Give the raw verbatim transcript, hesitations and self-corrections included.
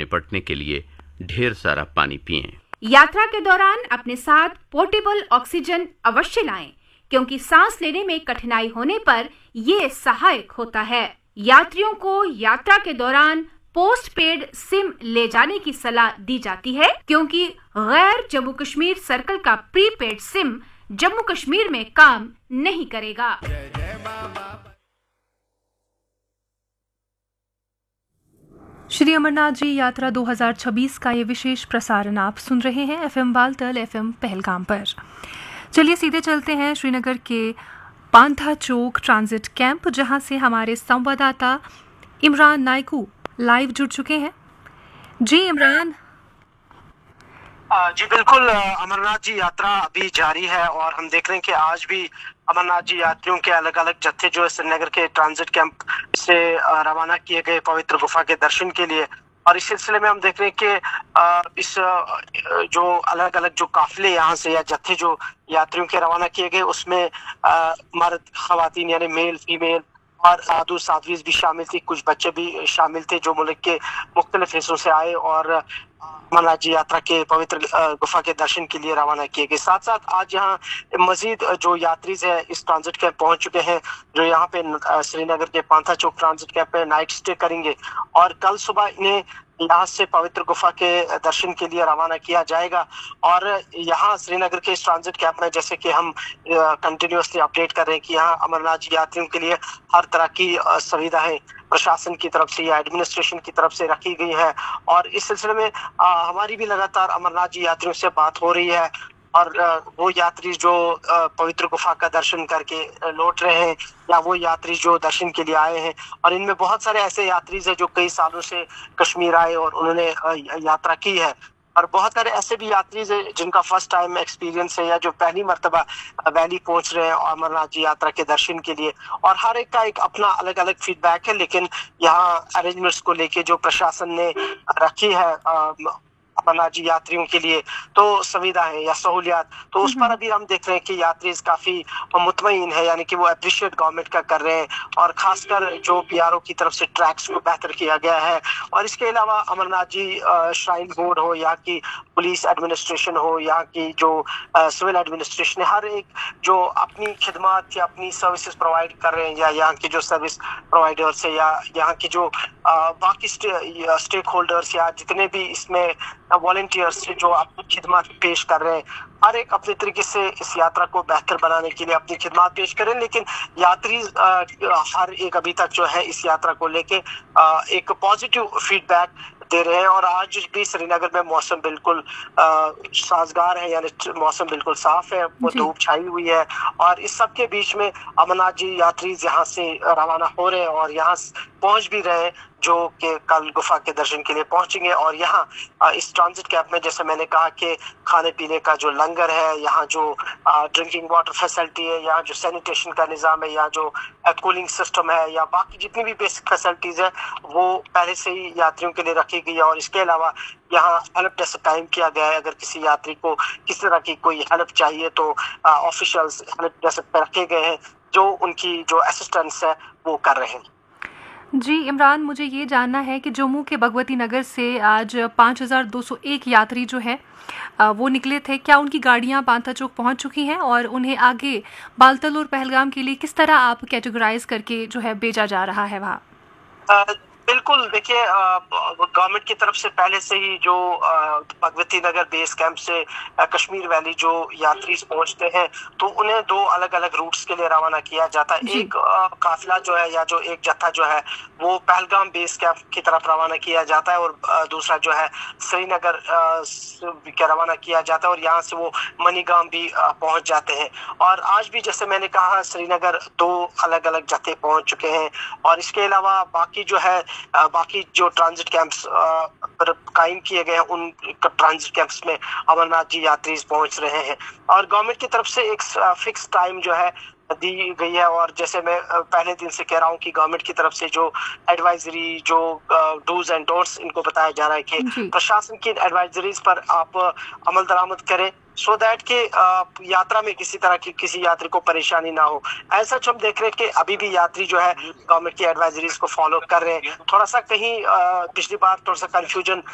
निपटने के लिए ढेर सारा पानी पिएं। यात्रा के दौरान अपने साथ पोर्टेबल ऑक्सीजन अवश्य लाएं, क्योंकि सांस लेने में कठिनाई होने पर ये सहायक होता है। यात्रियों को यात्रा के दौरान पोस्ट पेड सिम ले जाने की सलाह दी जाती है, क्योंकि गैर जम्मू कश्मीर सर्कल का प्रीपेड सिम जम्मू कश्मीर में काम नहीं करेगा। श्री अमरनाथ जी यात्रा दो हज़ार छब्बीस का ये विशेष प्रसारण आप सुन रहे हैं एफएम बालतल, एफएम पहलगाम पर। चलिए सीधे चलते हैं श्रीनगर के पांथा चौक ट्रांजिट कैंप, जहां से हमारे संवाददाता इमरान नायकू लाइव जुड़ चुके हैं। जी इमरान। जी बिल्कुल, अमरनाथ जी यात्रा अभी जारी है और हम देख रहे हैं कि आज भी अमरनाथ जी यात्रियों के अलग अलग जत्थे जो है श्रीनगर के ट्रांजिट कैंप से रवाना किए गए पवित्र गुफा के दर्शन के लिए। और इस सिलसिले में हम देख रहे हैं कि इस जो अलग अलग जो काफिले यहाँ से या जत्थे जो यात्रियों के रवाना किए गए उसमें मर्द खवातीन यानी मेल फीमेल और साधु साध्वीज भी शामिल थी, कुछ बच्चे भी शामिल थे जो मुल्क के मुख्तलिफ हिस्सों से आए और अमरनाथ जी यात्रा के पवित्र गुफा के दर्शन के लिए रवाना किए गए। साथ साथ आज यहाँ मजीद जो यात्री है इस ट्रांजिट कैंप पहुंच चुके हैं, जो यहाँ पे श्रीनगर के पांथा चौक ट्रांजिट कैंप पे नाइट स्टे करेंगे और कल सुबह इन्हें यहाँ से पवित्र गुफा के दर्शन के लिए रवाना किया जाएगा। और यहाँ श्रीनगर के इस ट्रांजिट कैंप में जैसे कि हम कंटिन्यूसली अपडेट कर रहे हैं कि यहाँ अमरनाथ जी यात्रियों के लिए हर तरह की सुविधाएं प्रशासन की तरफ से या एडमिनिस्ट्रेशन की तरफ से रखी गई है। और इस सिलसिले में आ, हमारी भी लगातार अमरनाथ जी यात्रियों से बात हो रही है और आ, वो यात्री जो आ, पवित्र गुफा का दर्शन करके लौट रहे हैं या वो यात्री जो दर्शन के लिए आए हैं, और इनमें बहुत सारे ऐसे यात्री हैं जो कई सालों से कश्मीर आए और उन्होंने यात्रा की है, और बहुत सारे ऐसे भी यात्री हैं जिनका फर्स्ट टाइम एक्सपीरियंस है या जो पहली मर्तबा वैली पहुंच रहे हैं अमरनाथ जी यात्रा के दर्शन के लिए। और हर एक का एक अपना अलग अलग फीडबैक है, लेकिन यहाँ अरेंजमेंट्स को लेके जो प्रशासन ने रखी है अमरनाथ जी यात्रियों के लिए तो सुविधाएं या सहूलियात, तो उस पर अभी हम देख रहे हैं कि यात्री काफी मुतमईन है, यानी कि वो अप्रिशिएट गवर्नमेंट का कर रहे हैं और खासकर जो पीआरओ की तरफ से ट्रैक्स को बेहतर किया गया है। और इसके अलावा अमरनाथ जी श्राइन बोर्ड हो, यहाँ की पुलिस एडमिनिस्ट्रेशन हो, यहाँ की जो सिविल एडमिनिस्ट्रेशन है, हर एक जो अपनी खिदमत या अपनी सर्विसेज प्रोवाइड कर रहे हैं या यहाँ की जो सर्विस प्रोवाइडर्स है या यहाँ की जो आ, बाकी स्टेक होल्डर्स या जितने भी इसमें वॉलंटियर्स जो अपनी खिदमत पेश कर रहे हैं, हर एक अपने तरीके से इस यात्रा को बेहतर बनाने के लिए अपनी खिदमत पेश करें। लेकिन यात्री आ, हर एक अभी तक जो है इस यात्रा को लेके एक पॉजिटिव फीडबैक दे रहे हैं। और आज भी श्रीनगर में मौसम बिल्कुल साजगार है, यानी मौसम बिल्कुल साफ है, वो धूप छाई हुई है और इस सब के बीच में अमरनाथ जी यात्री यहाँ से रवाना हो रहे हैं और यहाँ पहुंच भी रहे हैं जो कि कल गुफा के दर्शन के लिए पहुंचेंगे। और यहाँ इस ट्रांजिट कैंप में जैसे मैंने कहा कि खाने पीने का जो लंगर है, यहाँ जो ड्रिंकिंग वाटर फैसिलिटी है, यहाँ जो सैनिटेशन का निज़ाम है, यहाँ जो कूलिंग सिस्टम है या बाकी जितनी भी बेसिक फैसिलिटीज़ है वो पहले से ही यात्रियों के लिए रखी गई है। और इसके अलावा यहाँ हेल्प डेस्क टाइम किया गया है, अगर किसी यात्री को किसी तरह की कोई हेल्प चाहिए तो ऑफिशियल्स हेल्प डेस्क पे रखे गए हैं जो उनकी जो असिस्टेंस है वो कर रहे हैं। जी इमरान, मुझे ये जानना है कि जम्मू के भगवती नगर से आज पाँच हज़ार दो सौ एक यात्री जो है वो निकले थे, क्या उनकी गाड़ियां पांथा चौक पहुंच चुकी हैं और उन्हें आगे बालतल और पहलगाम के लिए किस तरह आप कैटेगराइज करके जो है भेजा जा रहा है वहाँ? बिल्कुल, देखिए गवर्नमेंट की तरफ से पहले से ही जो भगवती नगर बेस कैंप से कश्मीर वैली जो यात्री पहुंचते हैं तो उन्हें दो अलग अलग रूट्स के लिए रवाना किया जाता है। एक काफिला जो है या जो एक जत्था जो है वो पहलगाम बेस कैंप की तरफ रवाना किया जाता है और दूसरा जो है श्रीनगर के रवाना किया जाता है और यहाँ से वो मनीगाम भी पहुंच जाते हैं। और आज भी जैसे मैंने कहा श्रीनगर दो अलग अलग जत्थे पहुंच चुके हैं और इसके अलावा बाकी जो है बाकी जो ट्रांजिट कैंप्स पर कायम किए गए हैं उन ट्रांजिट कैंप्स में अमरनाथ जी यात्री पहुंच रहे हैं। और गवर्नमेंट की तरफ से एक फिक्स टाइम जो है दी गई है और जैसे मैं पहले दिन से कह रहा हूँ कि गवर्नमेंट की तरफ से जो एडवाइजरी जो डूज एंड डोंट्स इनको बताया जा रहा है कि प्रशासन की एडवाइजरीज पर आप अमल दरामद करें सो so दैट के यात्रा में किसी तरह की किसी यात्री को परेशानी ना हो। ऐसा हम देख रहे हैं कि अभी भी यात्री जो है गवर्नमेंट की एडवाइजरीज को फॉलो कर रहे हैं। थोड़ा सा कहीं पिछली बार थोड़ा सा कंफ्यूजन